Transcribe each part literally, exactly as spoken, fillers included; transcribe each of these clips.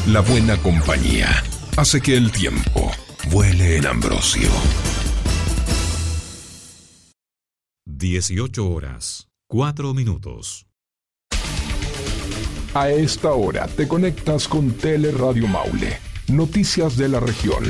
La buena compañía hace que el tiempo vuele en Ambrosio. dieciocho horas, cuatro minutos. A esta hora te conectas con Teleradio Maule. Noticias de la región.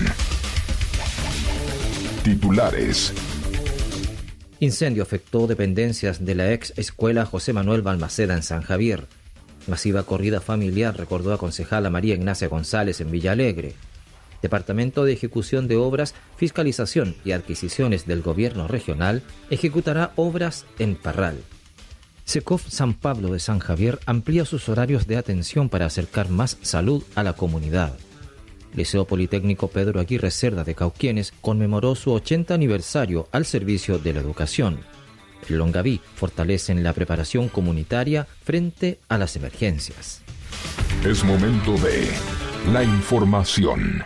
Titulares. Incendio afectó dependencias de la ex escuela José Manuel Balmaceda en San Javier. Masiva corrida familiar recordó a concejala María Ignacia González en Villa Alegre. Departamento de Ejecución de Obras, Fiscalización y Adquisiciones del Gobierno Regional ejecutará obras en Parral. SECOF San Pablo de San Javier amplía sus horarios de atención para acercar más salud a la comunidad. Liceo Politécnico Pedro Aguirre Cerda de Cauquienes conmemoró su ochenta aniversario al servicio de la educación. En Longaví fortalecen la preparación comunitaria frente a las emergencias. Es momento de la información.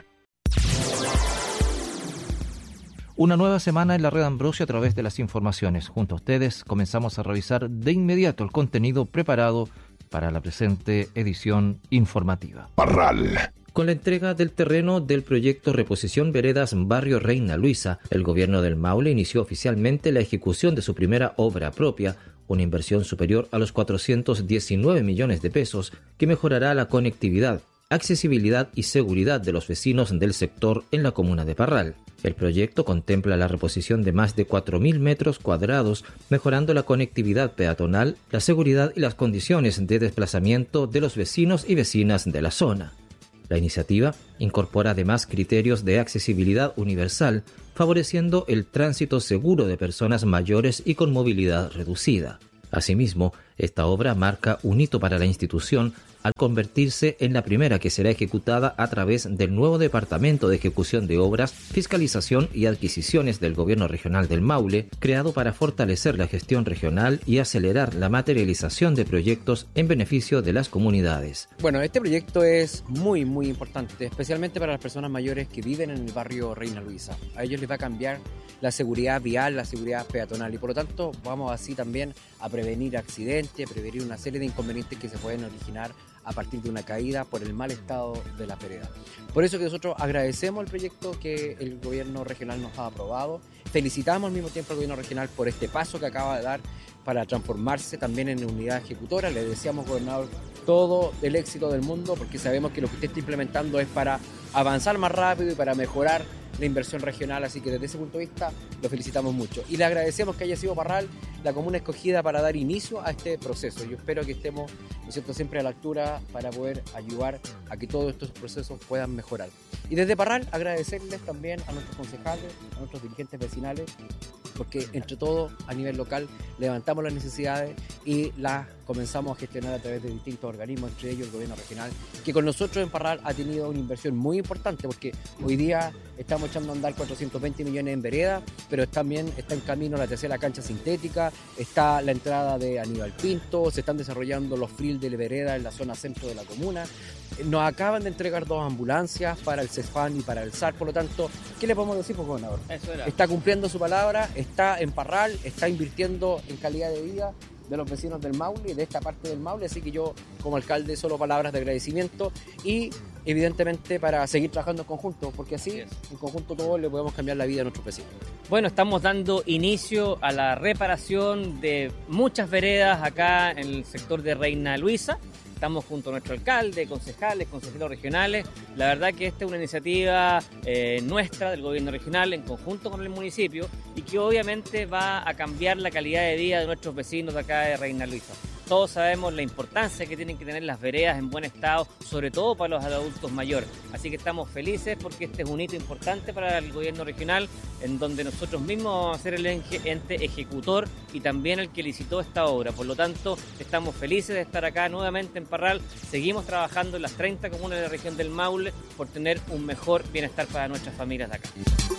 Una nueva semana en la red Ambrosio a través de las informaciones. Junto a ustedes comenzamos a revisar de inmediato el contenido preparado para la presente edición informativa. Parral. Con la entrega del terreno del proyecto Reposición Veredas Barrio Reina Luisa, el gobierno del Maule inició oficialmente la ejecución de su primera obra propia, una inversión superior a los cuatrocientos diecinueve millones de pesos que mejorará la conectividad, accesibilidad y seguridad de los vecinos del sector en la comuna de Parral. El proyecto contempla la reposición de más de cuatro mil metros cuadrados, mejorando la conectividad peatonal, la seguridad y las condiciones de desplazamiento de los vecinos y vecinas de la zona. La iniciativa incorpora además criterios de accesibilidad universal, favoreciendo el tránsito seguro de personas mayores y con movilidad reducida. Asimismo, esta obra marca un hito para la institución al convertirse en la primera que será ejecutada a través del nuevo Departamento de Ejecución de Obras, Fiscalización y Adquisiciones del Gobierno Regional del Maule, creado para fortalecer la gestión regional y acelerar la materialización de proyectos en beneficio de las comunidades. Bueno, este proyecto es muy, muy importante, especialmente para las personas mayores que viven en el barrio Reina Luisa. A ellos les va a cambiar la seguridad vial, la seguridad peatonal y por lo tanto vamos así también a prevenir accidentes, a prevenir una serie de inconvenientes que se pueden originar a partir de una caída por el mal estado de la vereda. Por eso que nosotros agradecemos el proyecto que el gobierno regional nos ha aprobado, felicitamos al mismo tiempo al gobierno regional por este paso que acaba de dar para transformarse también en unidad ejecutora. Le deseamos, gobernador, todo el éxito del mundo porque sabemos que lo que usted está implementando es para avanzar más rápido y para mejorar la inversión regional, así que desde ese punto de vista lo felicitamos mucho y le agradecemos que haya sido Parral la comuna escogida para dar inicio a este proceso. Yo espero que estemos, ¿no es cierto?, siempre a la altura para poder ayudar a que todos estos procesos puedan mejorar. Y desde Parral agradecerles también a nuestros concejales, a nuestros dirigentes vecinales, porque entre todos a nivel local levantamos las necesidades y las comenzamos a gestionar a través de distintos organismos, entre ellos el gobierno regional, que con nosotros en Parral ha tenido una inversión muy importante porque hoy día estamos echando a andar cuatrocientos veinte millones en vereda, pero también está en camino la tercera cancha sintética, está la entrada de Aníbal Pinto, se están desarrollando los frills de vereda en la zona centro de la comuna. Nos acaban de entregar dos ambulancias para el CESFAN y para el S A R, por lo tanto, ¿qué le podemos decir, pues, gobernador? Eso era. Está cumpliendo su palabra, está en Parral, está invirtiendo en calidad de vida de los vecinos del Maule, de esta parte del Maule, así que yo como alcalde solo palabras de agradecimiento y evidentemente para seguir trabajando en conjunto, porque así yes. en conjunto todos le podemos cambiar la vida a nuestros vecinos. Bueno, estamos dando inicio a la reparación de muchas veredas acá en el sector de Reina Luisa. Estamos junto a nuestro alcalde, concejales, consejeros regionales. La verdad que esta es una iniciativa eh, nuestra, del gobierno regional, en conjunto con el municipio, y que obviamente va a cambiar la calidad de vida de nuestros vecinos de acá de Reina Luisa. Todos sabemos la importancia que tienen que tener las veredas en buen estado, sobre todo para los adultos mayores. Así que estamos felices porque este es un hito importante para el gobierno regional, en donde nosotros mismos vamos a ser el ente ejecutor y también el que licitó esta obra. Por lo tanto, estamos felices de estar acá nuevamente en Parral. Seguimos trabajando en las treinta comunas de la región del Maule por tener un mejor bienestar para nuestras familias de acá.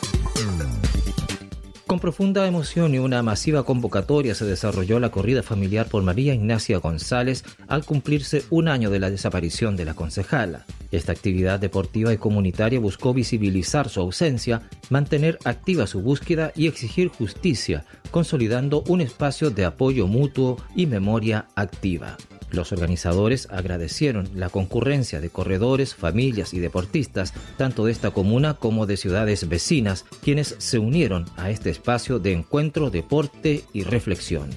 Con profunda emoción y una masiva convocatoria se desarrolló la corrida familiar por María Ignacia González al cumplirse un año de la desaparición de la concejala. Esta actividad deportiva y comunitaria buscó visibilizar su ausencia, mantener activa su búsqueda y exigir justicia, consolidando un espacio de apoyo mutuo y memoria activa. Los organizadores agradecieron la concurrencia de corredores, familias y deportistas, tanto de esta comuna como de ciudades vecinas, quienes se unieron a este espacio de encuentro, deporte y reflexión.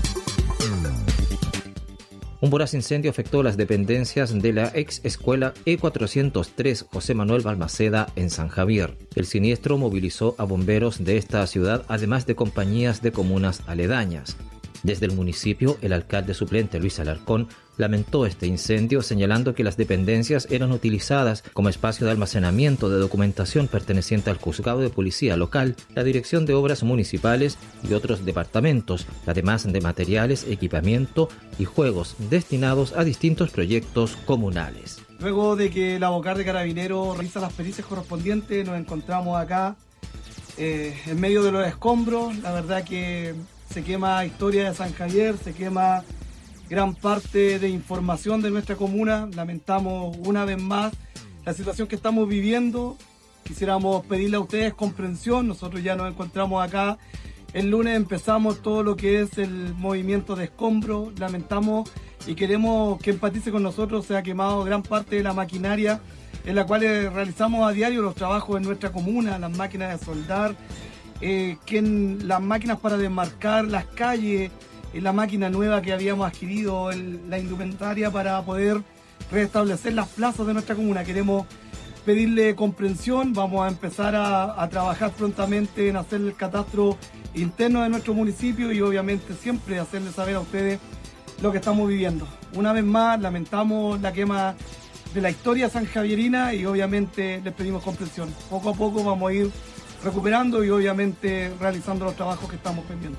Un voraz incendio afectó las dependencias de la ex escuela E cuatrocientos tres José Manuel Balmaceda en San Javier. El siniestro movilizó a bomberos de esta ciudad, además de compañías de comunas aledañas. Desde el municipio, el alcalde suplente Luis Alarcón lamentó este incendio, señalando que las dependencias eran utilizadas como espacio de almacenamiento de documentación perteneciente al juzgado de policía local, la dirección de obras municipales y otros departamentos, además de materiales, equipamiento y juegos destinados a distintos proyectos comunales. Luego de que la vocal de Carabineros realiza las pericias correspondientes, nos encontramos acá eh, en medio de los escombros. La verdad que se quema historia de San Javier, se quema gran parte de información de nuestra comuna. Lamentamos una vez más la situación que estamos viviendo. Quisiéramos pedirle a ustedes comprensión. Nosotros ya nos encontramos acá. El lunes empezamos todo lo que es el movimiento de escombro. Lamentamos y queremos que empatice con nosotros. Se ha quemado gran parte de la maquinaria en la cual realizamos a diario los trabajos en nuestra comuna, las máquinas de soldar, Eh, que en las máquinas para desmarcar las calles, en la máquina nueva que habíamos adquirido, el, la indumentaria para poder restablecer las plazas de nuestra comuna. Queremos pedirle comprensión. Vamos a empezar a, a trabajar prontamente en hacer el catastro interno de nuestro municipio y obviamente siempre hacerles saber a ustedes lo que estamos viviendo. Una vez más lamentamos la quema de la historia sanjavierina y obviamente les pedimos comprensión. Poco a poco vamos a ir recuperando y obviamente realizando los trabajos que estamos pendientes.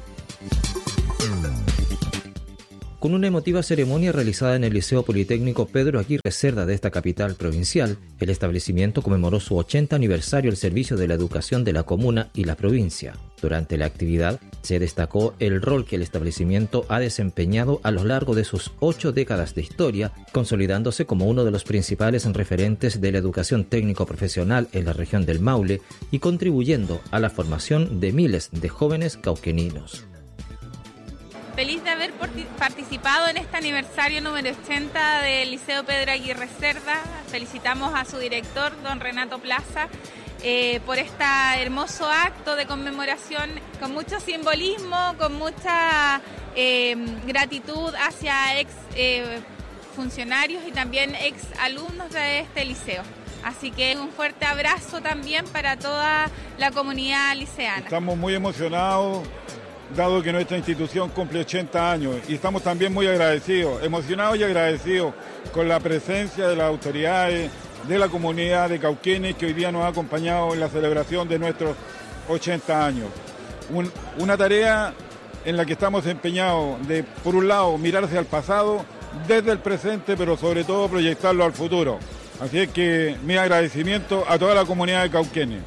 Con una emotiva ceremonia realizada en el Liceo Politécnico Pedro Aguirre Cerda de esta capital provincial, el establecimiento conmemoró su ochenta aniversario al servicio de la educación de la comuna y la provincia. Durante la actividad se destacó el rol que el establecimiento ha desempeñado a lo largo de sus ocho décadas de historia, consolidándose como uno de los principales referentes de la educación técnico-profesional en la región del Maule y contribuyendo a la formación de miles de jóvenes cauqueninos. Feliz de haber participado en este aniversario número ochenta del Liceo Pedro Aguirre Cerda. Felicitamos a su director, don Renato Plaza, eh, por este hermoso acto de conmemoración con mucho simbolismo, con mucha eh, gratitud hacia ex eh, funcionarios y también ex alumnos de este liceo. Así que un fuerte abrazo también para toda la comunidad liceana. Estamos muy emocionados, dado que nuestra institución cumple ochenta años, y estamos también muy agradecidos, emocionados y agradecidos con la presencia de las autoridades, de la comunidad de Cauquenes que hoy día nos ha acompañado en la celebración de nuestros ochenta años. Un, una tarea en la que estamos empeñados de, por un lado, mirar hacia el pasado, desde el presente, pero sobre todo proyectarlo al futuro. Así es que mi agradecimiento a toda la comunidad de Cauquenes.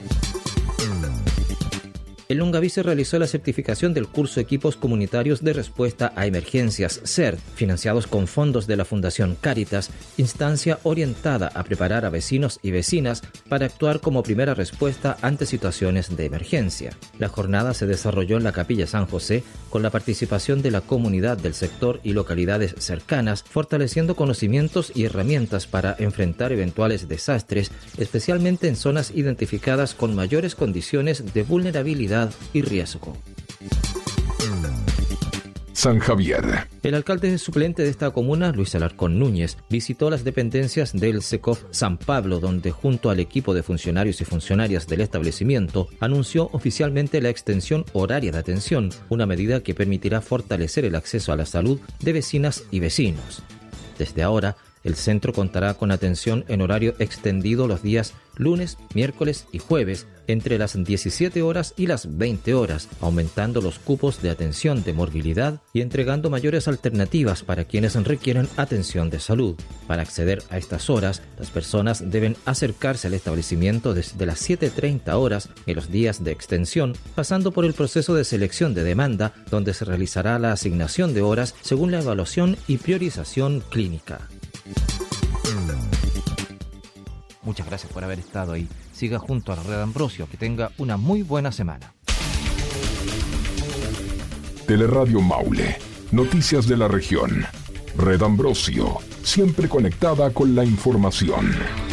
El Longaví realizó la certificación del curso Equipos Comunitarios de Respuesta a Emergencias C E R T, financiados con fondos de la Fundación Cáritas, instancia orientada a preparar a vecinos y vecinas para actuar como primera respuesta ante situaciones de emergencia. La jornada se desarrolló en la Capilla San José con la participación de la comunidad del sector y localidades cercanas, fortaleciendo conocimientos y herramientas para enfrentar eventuales desastres, especialmente en zonas identificadas con mayores condiciones de vulnerabilidad y riesgo. San Javier. El alcalde suplente de esta comuna, Luis Alarcón Núñez, visitó las dependencias del SECOF San Pablo, donde junto al equipo de funcionarios y funcionarias del establecimiento anunció oficialmente la extensión horaria de atención, una medida que permitirá fortalecer el acceso a la salud de vecinas y vecinos. Desde ahora, el centro contará con atención en horario extendido los días lunes, miércoles y jueves entre las diecisiete horas y las veinte horas, aumentando los cupos de atención de morbilidad y entregando mayores alternativas para quienes requieren atención de salud. Para acceder a estas horas, las personas deben acercarse al establecimiento desde las siete treinta horas en los días de extensión, pasando por el proceso de selección de demanda, donde se realizará la asignación de horas según la evaluación y priorización clínica. Muchas gracias por haber estado ahí. Siga junto a la Red Ambrosio. Que tenga una muy buena semana. Teleradio Maule. Noticias de la región. Red Ambrosio, siempre conectada con la información.